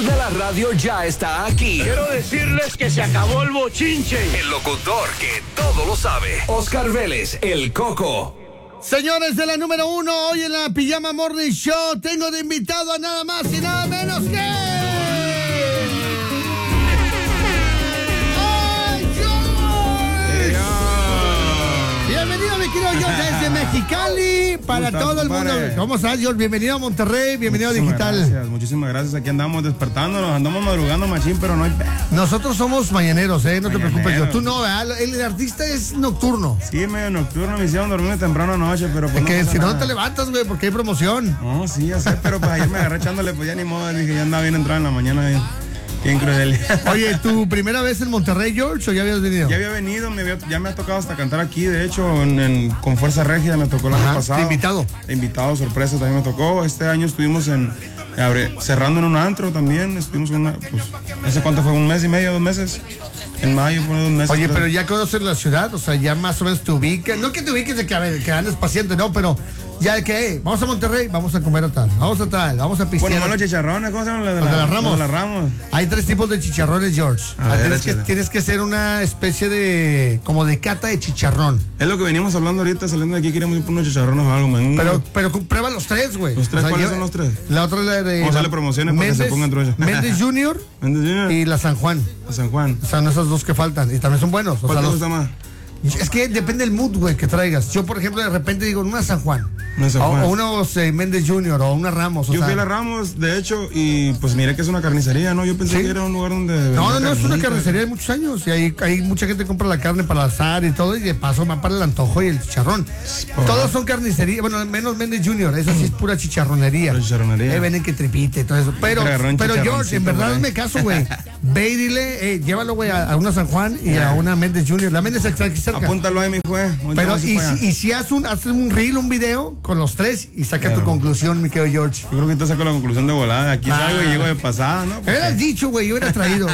de la radio ya está aquí. Quiero decirles que se acabó el bochinche. El locutor que todo lo sabe. Oscar Vélez, el Coco. Señores de la número 1, hoy en la Pijama Morning Show tengo de invitado a nada más y nada menos que... ¡Ay, George! Bienvenido, mi querido George, desde Mexicali para todo el mundo. ¿Cómo estás, George? Bienvenido a Monterrey, bienvenido a Digital. Gracias, muchísimas gracias. Aquí andamos despertándonos, andamos madrugando machín, pero no hay... Nosotros somos mañaneros, no te preocupes, yo. Tú no, ¿verdad? El artista es nocturno. Sí, medio nocturno, me hicieron dormir temprano anoche, pero pues es que no si nada. no te levantas, güey, porque hay promoción. No, sí, ya sé, pero pues ayer me agarré echándole, pues ya ni modo, dije, ya andaba bien entrado en la mañana, bien cruel. Oye, ¿tu primera vez en Monterrey, George, o ya habías venido? Ya había venido, ya me ha tocado hasta cantar aquí, de hecho, con Fuerza Regia me tocó el año pasado. Invitado. Invitado, sorpresa, también me tocó. Este año estuvimos cerrando en un antro también, estuvimos pues, no sé cuánto fue, un mes y medio, 2 meses. En mayo fue 2 meses. Oye, pero ya conoces la ciudad, o sea, ya más o menos te ubicas. No que te ubiques de que andes paciente, no, pero ya de que, vamos a Monterrey, vamos a comer a tal, vamos a tal, vamos a pistear. Bueno, los chicharrones, ¿cómo se llaman? Los de las Ramos. Los de las Ramos. Hay 3 tipos de chicharrones, George. Tienes que hacer una especie de, como de cata de chicharrón. Es lo que venimos hablando ahorita, saliendo de aquí, queremos ir por unos chicharrones o algo, man. Pero prueba los 3, güey. ¿Los 3? ¿Cuáles son los 3? La otra es la de... Vamos a darle promociones para que se pongan trucha. Méndez Jr. y la San Juan. La San Juan. O sea, no esas 2 que faltan. Y también son buenos. ¿Cuál te gusta más? Es que depende del mood, güey, que traigas. Yo, por ejemplo, de repente digo, una San Juan. O unos unos Junior o una Ramos. Yo fui a la Ramos, de hecho, y pues miré que es una carnicería, ¿no? Yo pensé que era un lugar donde... No, es una carnicería de muchos años. Y hay mucha gente que compra la carne para asar y todo. Y de paso va para el antojo y el chicharrón. Todos son carnicería. Bueno, menos Méndez Junior. Esa sí es pura chicharronería. Venden que tripite y todo eso. Pero George, en verdad me caso, güey. Ve y dile, llévalo, güey, a una San Juan y a una Méndez Junior. La Méndez está aquí cerca. Apúntalo ahí, mi juez. Pero, y si haces un reel, un video con los 3 y saca tu conclusión, mi querido George. Yo creo que te saco la conclusión de volada. Aquí salgo y llego de pasada, ¿no? Hubieras dicho, güey, yo hubiera traído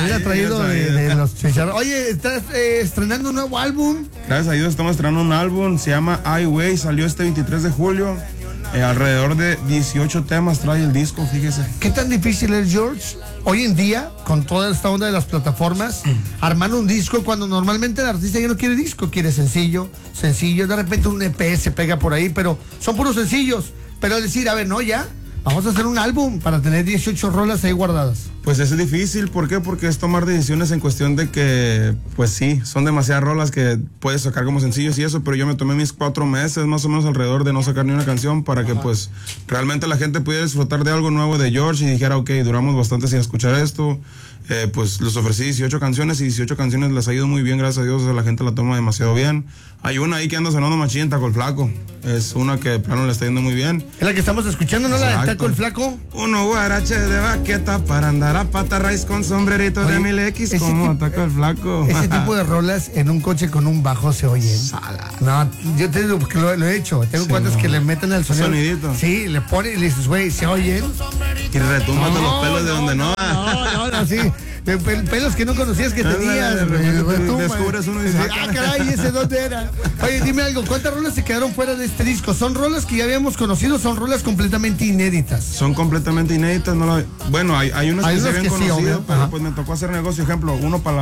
de los chicharrones. Oye, estás estrenando un nuevo álbum. Gracias a Dios, estamos estrenando un álbum. Se llama I Way, salió este 23 de julio. Alrededor de 18 temas trae el disco, fíjese. ¿Qué tan difícil es, George, hoy en día, con toda esta onda de las plataformas, armar un disco cuando normalmente el artista ya no quiere disco, quiere sencillo, de repente un EP se pega por ahí, pero son puros sencillos. Pero decir, a ver, no, ya, vamos a hacer un álbum para tener 18 rolas ahí guardadas. Pues es difícil, ¿por qué? Porque es tomar decisiones en cuestión de que, pues sí, son demasiadas rolas que puedes sacar como sencillos y eso, pero yo me tomé mis 4 meses más o menos alrededor de no sacar ni una canción para que pues realmente la gente pudiera disfrutar de algo nuevo de George y dijera, ok, duramos bastante sin escuchar esto. Pues les ofrecí 18 canciones y 18 canciones les ha ido muy bien, gracias a Dios, la gente la toma demasiado bien. Hay una ahí que anda sonando machín, Taco el Flaco, es una que de plano le está yendo muy bien. Es la que estamos escuchando, ¿no? La de Taco el Flaco. Uno guarache de baqueta para andar a pata raíz con sombrerito de 1000X como Taco el Flaco. Ese tipo de rolas en un coche con un bajo se oyen. No, yo te digo porque lo he hecho, tengo cuantas que le meten al sonido. Sonidito. Sí, le ponen y le dices, güey, se oyen. Y retumban los pelos de donde no. No, sí. Pelos que no conocías que tenías. Descubres uno y dices, caray, ¿ese dónde era? Oye, dime algo, ¿cuántas rolas se quedaron fuera de este disco? ¿Son rolas que ya habíamos conocido? ¿Son rolas completamente inéditas? Son completamente inéditas. Bueno, hay unas que se habían conocido, pero pues me tocó hacer negocio. Ejemplo,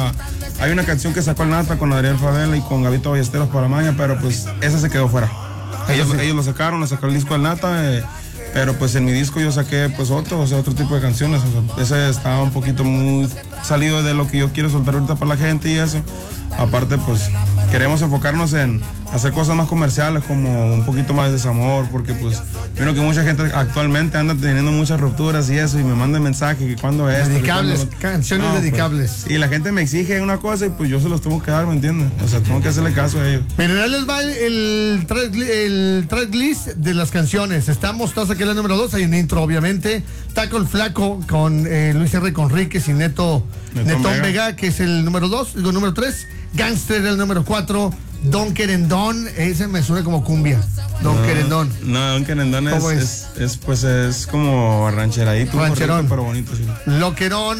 hay una canción que sacó el Nata con Adrián Favela y con Gabito Ballesteros para Maña, pero pues esa se quedó fuera. Ellos lo sacaron, le sacó el disco al Nata. Pero pues en mi disco yo saqué pues otro tipo de canciones. O sea, ese estaba un poquito muy salido de lo que yo quiero soltar ahorita para la gente y eso. Aparte pues queremos enfocarnos en hacer cosas más comerciales, como un poquito más de desamor, porque pues creo que mucha gente actualmente anda teniendo muchas rupturas y eso, y me mandan mensajes que cuando es dedicables, canciones dedicables. Pues, y la gente me exige una cosa y pues yo se los tengo que dar, ¿me entiendes? O sea, tengo que hacerle caso a ellos. Pero ahí les va el tracklist de las canciones. Está Mostaza, que es la número 2, hay un intro obviamente. Taco el Flaco con Luis R. Conríquez y Neto Vega, que es el número 2, el número 3. Gangster el número 4, Don Querendón, ese me suena como cumbia. Don Querendón. No, Don Querendón es como rancheradito. Rancherón. Pero bonito, sí. Loquerón,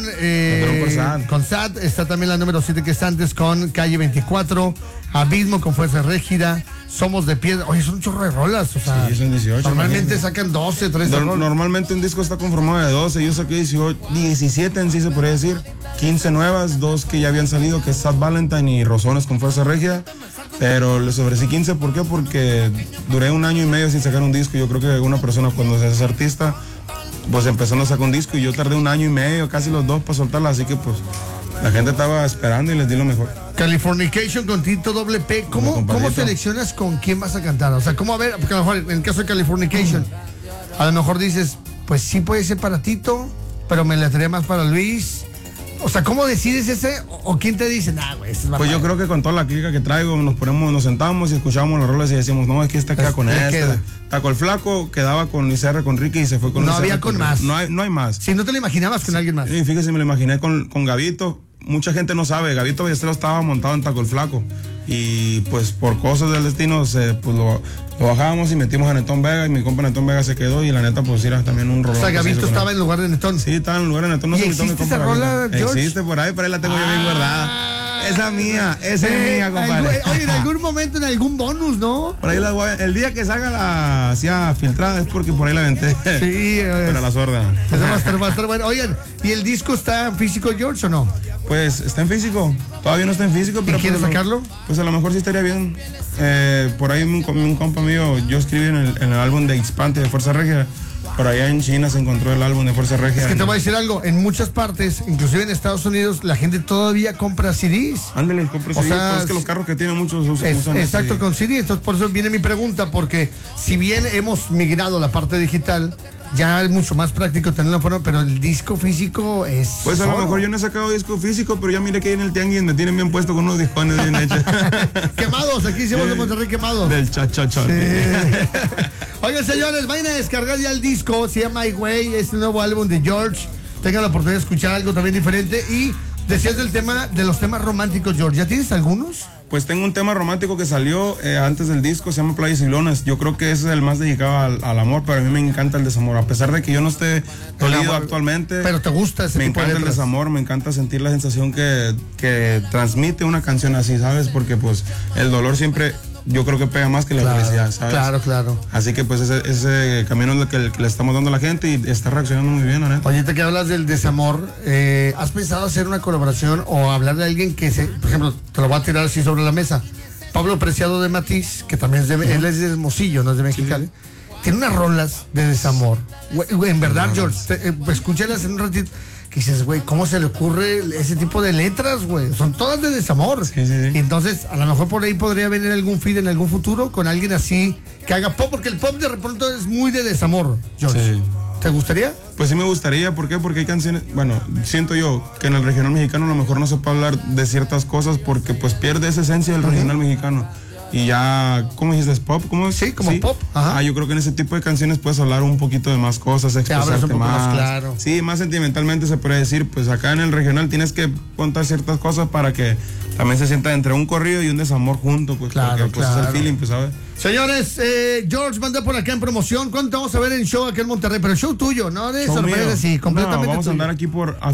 con SAT. Está también la número 7 que está antes con Calle 24. Abismo con Fuerza Régida. Somos de Piedra. Oye, son un chorro de rolas. O sea, sí, son 18. Normalmente sacan 12, 13 rolas. Normalmente un disco está conformado de 12. Yo saqué 17 en sí, se podría decir. 15 nuevas, 2 que ya habían salido, que es Sad Valentine y Rosones con Fuerza Régida. Pero les ofrecí 15, ¿por qué? Porque duré 1 año y medio sin sacar un disco. Yo creo que una persona cuando se hace artista, pues empezando a sacar un disco, y yo tardé 1 año y medio, casi los 2 para soltarla, así que pues la gente estaba esperando y les di lo mejor. Californication con Tito Doble P. ¿Cómo seleccionas con quién vas a cantar? O sea, ¿cómo a ver? Porque a lo mejor en el caso de Californication, a lo mejor dices, pues sí puede ser para Tito, pero me le traía más para Luis. O sea, ¿cómo decides ese? ¿O quién te dice? Güey, pues yo creo que con toda la clica que traigo, nos sentamos y escuchábamos las rolas y decíamos, no, es que queda con este. Taco el Flaco quedaba con Luis R, con Ricky y se fue con Luis R. No había con más. No hay más. Si no te lo imaginabas con alguien más. Sí, fíjese, me lo imaginé con Gabito. Mucha gente no sabe, Gabito Ballesteros estaba montado en Taco el Flaco. Y pues por cosas del destino, pues lo bajábamos y metimos a Netón Vega, y mi compa Netón Vega se quedó, y la neta pues era también un rollo. O sea, Gabito estaba en lugar de Netón. Sí, estaba en lugar de Netón. No, ¿y existe esa rola, George? Existe por ahí la tengo yo bien guardada. Esa es mía, compadre. Oye, en algún momento, en algún bonus, ¿no? Por ahí el día que salga la hacía filtrada, es porque por ahí la aventé. Sí, pero la sorda. Eso va a estar bueno. Oigan, ¿y el disco está en físico, George, o no? Pues está en físico. Todavía no está en físico, pero. ¿Y quieres sacarlo? Pues a lo mejor sí estaría bien. Por ahí un compa mío, yo escribí en el álbum de Expante de Fuerza Régida. Por allá en China se encontró el álbum de Fuerza Régida. Es que te voy a decir algo, en muchas partes, inclusive en Estados Unidos, la gente todavía compra CDs. Ándale, compra CDs. O sea, pues es que los carros que tienen muchos usan exacto, CD. con CD. Entonces, por eso viene mi pregunta, porque si bien hemos migrado a la parte digital, ya es mucho más práctico tener una forma, pero el disco físico es. Pues a lo mejor yo no he sacado disco físico, pero ya mire que ahí en el tianguis me tienen bien puesto con unos discones bien hechos. Quemados, aquí hicimos de Monterrey quemados. Del cha-cha-cha. Sí. Oigan, señores, vayan a descargar ya el disco, se llama My Way, este nuevo álbum de George. Tengan la oportunidad de escuchar algo también diferente. Y decías de los temas románticos, George, ¿ya tienes algunos? Pues tengo un tema romántico que salió antes del disco, se llama Playas y Lonas. Yo creo que ese es el más dedicado al amor, pero a mí me encanta el desamor. A pesar de que yo no esté dolido actualmente. Pero te gusta ese tipo de letras. Me encanta el desamor, me encanta sentir la sensación que transmite una canción así, ¿sabes? Porque pues el dolor siempre, yo creo que pega más que la felicidad, ¿sabes? Claro. Así que pues ese camino es el que le estamos dando a la gente y está reaccionando muy bien, ¿no? Ahorita que hablas del desamor, ¿has pensado hacer una colaboración o hablar de alguien que por ejemplo, te lo voy a tirar así sobre la mesa? Pablo Preciado de Matiz, que también es él es de Hermosillo, no es de Mexicali. Sí. Tiene unas rolas de desamor. En verdad, George, escúchalas en un ratito. Que dices, güey, ¿cómo se le ocurre ese tipo de letras, güey? Son todas de desamor. Sí. Entonces, a lo mejor por ahí podría venir algún feed en algún futuro con alguien así que haga pop, porque el pop de repente es muy de desamor, George. Sí. ¿Te gustaría? Pues sí me gustaría, ¿por qué? Porque hay canciones, bueno, siento yo que en el regional mexicano a lo mejor no se puede hablar de ciertas cosas porque pues pierde esa esencia del regional mexicano. Y ya, ¿cómo dijiste? ¿Pop? ¿Cómo es? Sí, como pop. Ajá. Yo creo que en ese tipo de canciones puedes hablar un poquito de más cosas, expresarte un poco más claro. Sí, más sentimentalmente se puede decir. Pues acá en el regional tienes que contar ciertas cosas para que también se sienta entre un corrido y un desamor junto, pues. Claro, porque pues es el feeling, pues, ¿sabes? Señores, George manda por acá en promoción. ¿Cuánto vamos a ver en show aquí en Monterrey? Pero el show tuyo, ¿no? De sorpresa, sí, completamente vamos tuyo. A andar aquí por